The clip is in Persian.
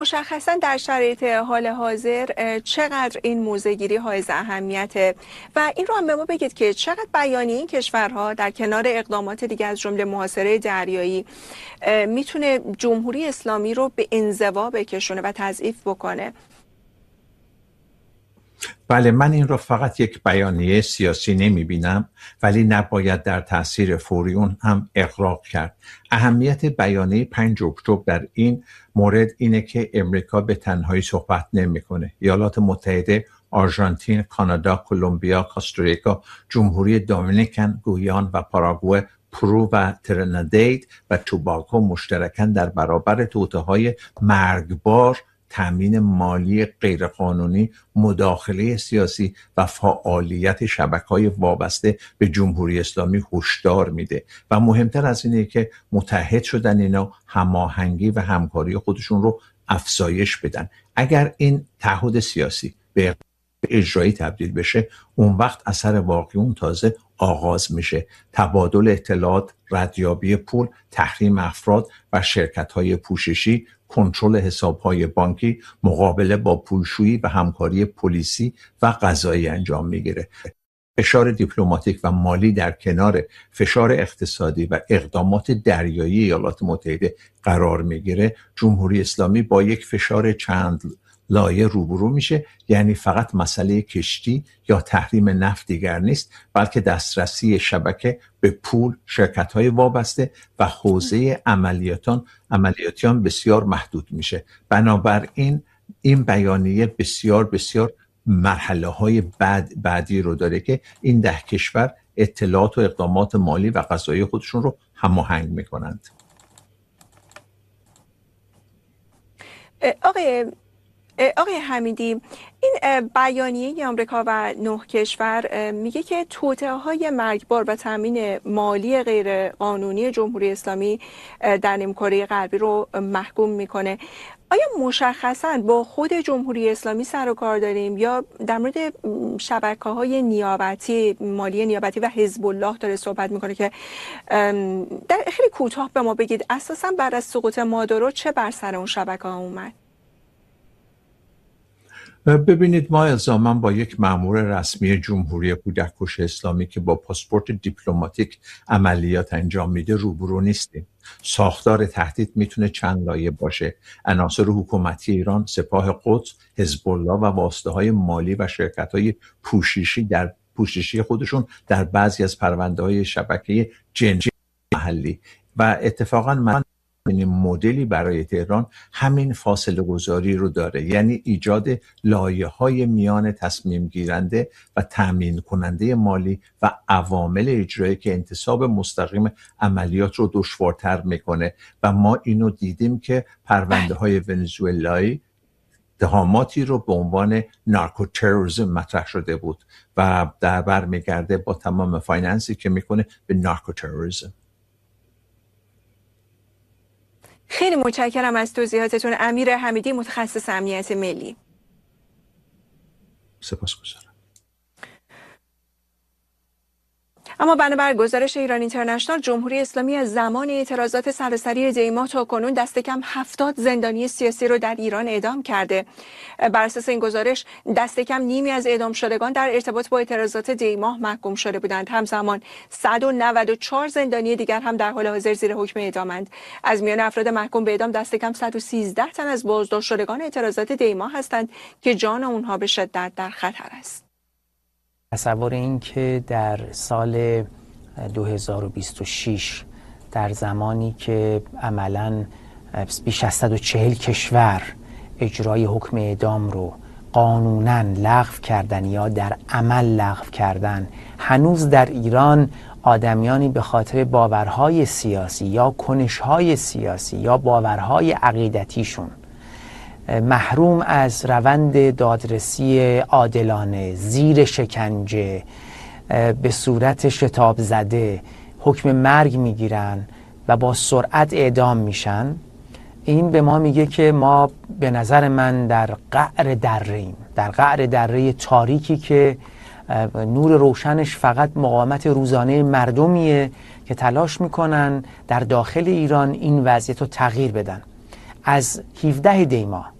مشخصا در شرایط حال حاضر چقدر این موضع‌گیری حائز اهمیته و این رو هم به ما بگید که چقدر بیانیه این کشورها در کنار اقدامات دیگه از جمله محاصره دریایی میتونه جمهوری اسلامی رو به انزوا بکشونه و تضعیف بکنه؟ بله، من این را فقط یک بیانیه سیاسی نمی بینم، ولی نباید در تأثیر فوری اون هم اغراق کرد. اهمیت بیانیه 5 اکتبر در این مورد اینه که امریکا به تنهایی صحبت نمیکنه. ایالات متحده، آرژانتین، کانادا، کلمبیا، کوستاریکا، جمهوری دومینیکن، گویان و پاراگوئه، پرو و ترینیداد و توباگو مشترکاً در برابر توطئه‌های مرگبار، تامین مالی غیرقانونی، مداخله سیاسی و فعالیت شبکه‌های وابسته به جمهوری اسلامی هشدار میده و مهمتر از اینه که متحد شدن اینا هماهنگی و همکاری خودشون رو افزایش بدن. اگر این تعهد سیاسی به اجرایی تبدیل بشه، اون وقت اثر واقعی اون تازه آغاز میشه. تبادل اطلاعات، ردیابی پول، تحریم افراد و شرکت‌های پوششی، کنترل حساب‌های بانکی، مقابله با پولشویی و همکاری پلیسی و قضایی انجام میگیره. فشار دیپلماتیک و مالی در کنار فشار اقتصادی و اقدامات دریایی ایالات متحده قرار میگیره، جمهوری اسلامی با یک فشار چند لایه روبرو میشه. یعنی فقط مسئله کشتی یا تحریم نفت دیگر نیست، بلکه دسترسی شبکه به پول، شرکت‌های وابسته و حوزه عملیاتیان بسیار محدود میشه. بنابراین این بیانیه بسیار بسیار مرحله‌های بعدی رو داره که این 10 کشور اطلاعات و اقدامات مالی و قضایی خودشون رو هماهنگ میکنند. آقای حمیدی، این بیانیه آمریکا و 9 کشور میگه که توطئه‌های مرگبار و تامین مالی غیر قانونی جمهوری اسلامی در نیمکره غربی رو محکوم میکنه. آیا مشخصاً با خود جمهوری اسلامی سر و کار داریم یا در مورد شبکه‌های نیابتی، مالی نیابتی و حزب الله داره صحبت میکنه؟ که در خیلی کوتاه به ما بگید اساساً بعد از سقوط مادورو چه بر سر اون شبکه‌ها اومد؟ ببینید، ما الزاماً با یک مأمور رسمی جمهوری کودککش اسلامی که با پاسپورت دیپلماتیک عملیات انجام میده روبرو نیستیم. ساختار تهدید میتونه چند لایه باشه: عناصر حکومتی ایران، سپاه قدس، حزب الله و واسطه‌های مالی و شرکت‌های پوششی خودشون در بعضی از پرونده‌های شبکه جنسی محلی. و اتفاقاً من این مدلی برای تهران همین فاصله گذاری رو داره، یعنی ایجاد لایه‌های میان تصمیم گیرنده و تامین کننده مالی و عوامل اجرایی که انتصاب مستقیم عملیات رو دشوارتر میکنه. و ما اینو دیدیم که پرونده های ونزوئلایی اتهاماتی رو به عنوان نارکوتروریسم مطرح شده بود و در برمیگرده با تمام فایننسی که میکنه به نارکوتروریسم. خیلی متشکرم از توضیحاتتون امیر حمیدی، متخصص امنیت ملی. سپاسگزارم. اما بنابر گزارش ایران اینترنشنال، جمهوری اسلامی از زمان اعتراضات سراسری دی‌ماه تا کنون دست کم 70 زندانی سیاسی رو در ایران اعدام کرده. بر اساس این گزارش دست کم نیمی از اعدام شدگان در ارتباط با اعتراضات دی‌ماه محکوم شده بودند. همزمان 194 زندانی دیگر هم در حال حاضر زیر حکم اعدامند. از میان افراد محکوم به اعدام دست کم 113 تن از بازداشت شدگان اعتراضات دی‌ماه هستند که جان اونها به شدت در خطر است. تصور این که در سال 2026 در زمانی که عملاً بیش از 140 کشور اجرای حکم اعدام رو قانوناً لغو کردن یا در عمل لغو کردن، هنوز در ایران آدمیانی به خاطر باورهای سیاسی یا کنشهای سیاسی یا باورهای عقیدتیشون محروم از روند دادرسی عادلانه، زیر شکنجه، به صورت شتاب زده حکم مرگ میگیرن و با سرعت اعدام میشن، این به ما میگه که ما به نظر من در قعر دره‌ایم، در قعر دره تاریکی که نور روشنش فقط مقاومت روزانه مردمیه که تلاش میکنن در داخل ایران این وضعیت رو تغییر بدن. از 17 دی ماه